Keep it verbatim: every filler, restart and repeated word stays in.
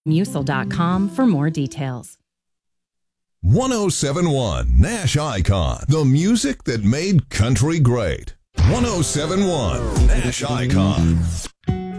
Musil dot com for more details. one oh seven point one Nash Icon, the music that made country great. one oh seven point one Nash Icon.